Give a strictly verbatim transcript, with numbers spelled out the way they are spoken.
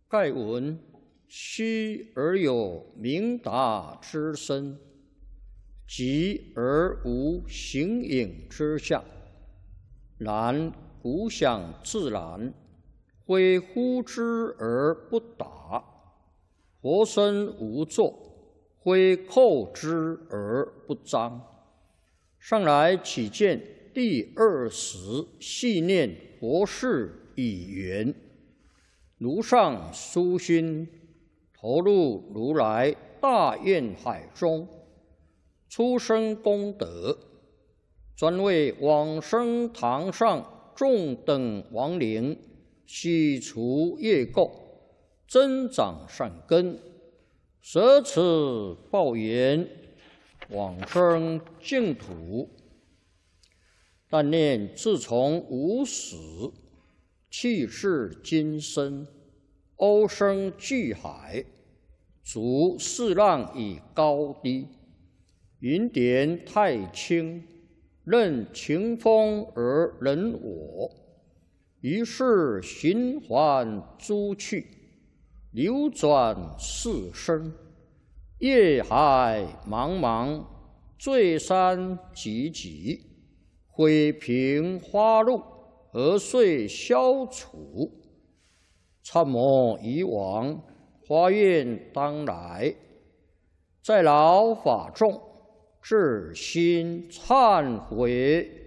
盖闻虚而有明达之身，寂而无形影之相。然古想自然，非呼之而不答；活生无作，非叩之而不彰。上来起见第二十细念佛事已圆，如上殊心，投入如来大愿海中，出生功德，专为往生堂上众等亡灵洗除业垢，增长善根，舍此报缘，往生净土。但念自从无始，气至今生，欧生巨海，逐四浪以高低，云点太清，任情风而人我。于是循环诸趣，流转四生，业海茫茫，罪山急急，毁平花路，何遂消除？参谋以往，发愿当来，在劳法众，至心忏悔